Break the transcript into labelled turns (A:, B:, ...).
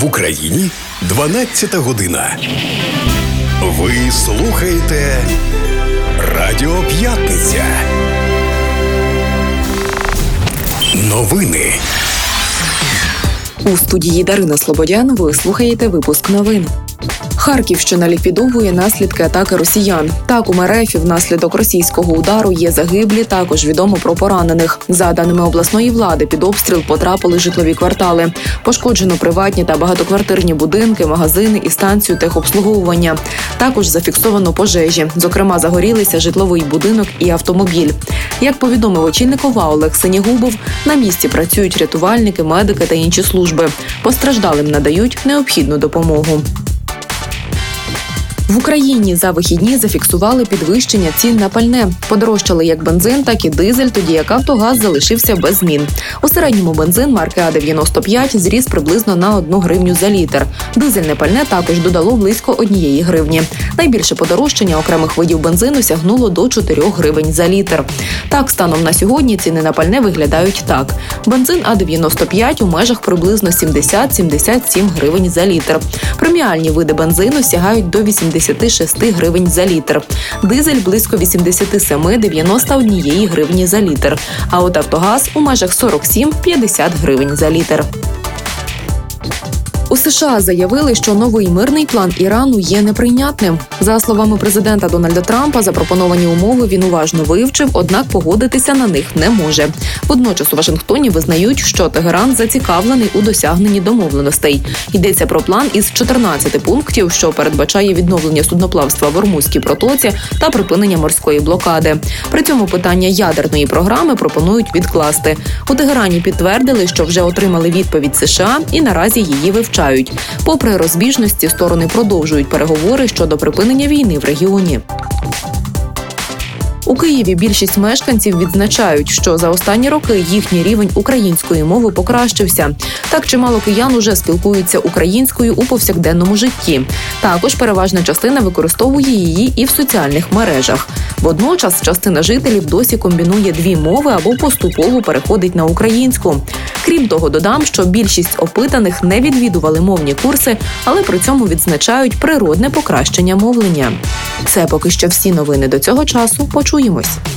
A: В Україні 12 година. Ви слухаєте Радіо П'ятниця. Новини.
B: У студії Дарина Слободян ви слухаєте випуск новин. Харківщина ліквідовує наслідки атаки росіян. Так, у МРФ внаслідок російського удару є загиблі, також відомо про поранених. За даними обласної влади, під обстріл потрапили житлові квартали. Пошкоджено приватні та багатоквартирні будинки, магазини і станцію техобслуговування. Також зафіксовано пожежі. Зокрема, загорілися житловий будинок і автомобіль. Як повідомив очільник ОВА Олег Синігубов, на місці працюють рятувальники, медики та інші служби. Постраждалим надають необхідну допомогу. В Україні за вихідні зафіксували підвищення цін на пальне. Подорожчали як бензин, так і дизель, тоді як «Автогаз» залишився без змін. У середньому бензин марки А-95 зріс приблизно на 1 гривню за літр. Дизельне пальне також додало близько 1 гривні. Найбільше подорожчання окремих видів бензину сягнуло до 4 гривень за літр. Так, станом на сьогодні ціни на пальне виглядають так. Бензин А-95 у межах приблизно 70-77 гривень за літр. Преміальні види бензину сягають до 86 гривень за літр. Дизель – близько 87-91 гривні за літр. А от «Автогаз» у межах 47-50 гривень за літр. У США заявили, що новий мирний план Ірану є неприйнятним. За словами президента Дональда Трампа, запропоновані умови він уважно вивчив, однак погодитися на них не може. Водночас у Вашингтоні визнають, що Тегеран зацікавлений у досягненні домовленостей. Йдеться про план із 14 пунктів, що передбачає відновлення судноплавства в Ормузькій протоці та припинення морської блокади. При цьому питання ядерної програми пропонують відкласти. У Тегерані підтвердили, що вже отримали відповідь США і наразі її вивчають. Попри розбіжності, сторони продовжують переговори щодо припинення війни в регіоні. У Києві більшість мешканців відзначають, що за останні роки їхній рівень української мови покращився. Так, чимало киян уже спілкуються українською у повсякденному житті. Також переважна частина використовує її і в соціальних мережах. Водночас частина жителів досі комбінує 2 мови або поступово переходить на українську. Крім того, додам, що більшість опитаних не відвідували мовні курси, але при цьому відзначають природне покращення мовлення. Це поки що всі новини до цього часу. Почуємось.